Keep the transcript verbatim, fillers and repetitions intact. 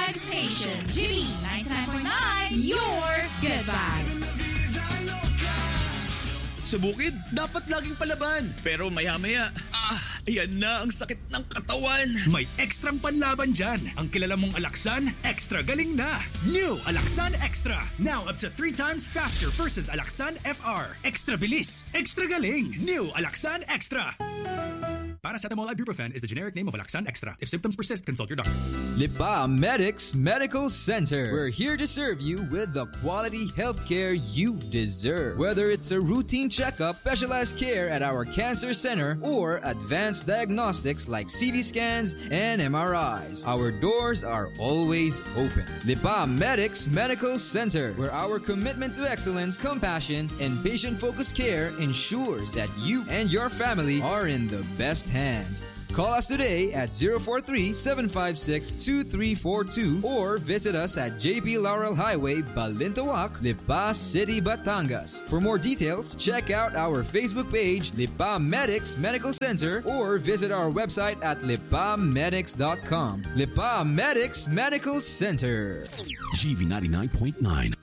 vibes station. G B ninety-nine point nine, your good vibes. Sa bukid, dapat laging palaban. Pero maya-maya, ah, ayan na ang sakit ng katawan. May ekstrang panlaban dyan. Ang kilala mong Alaxan, extra galing na. New Alaxan Extra. Now up to three times faster versus Alaxan F R. Extra bilis, extra galing. New Alaxan Extra. Paracetamol ibuprofen is the generic name of Alaxan Extra. If symptoms persist, consult your doctor. Lipa Medics Medical Center. We're here to serve you with the quality healthcare you deserve. Whether it's a routine checkup, specialized care at our cancer center, or advanced diagnostics like C T scans and M R Is, our doors are always open. Lipa Medics Medical Center, where our commitment to excellence, compassion, and patient-focused care ensures that you and your family are in the best hands. Call us today at zero four three, seven five six, two three four two or visit us at J P Laurel Highway, Balintawak, Lipa City, Batangas. For more details, check out our Facebook page, Lipa Medics Medical Center, or visit our website at lipa medics dot com. Lipa Medics Medical Center. G V ninety-nine point nine.